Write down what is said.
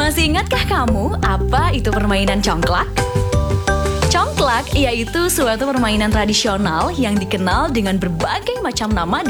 Masih ingatkah kamu apa itu permainan congklak? Congklak yaitu suatu permainan tradisional yang dikenal dengan berbagai macam nama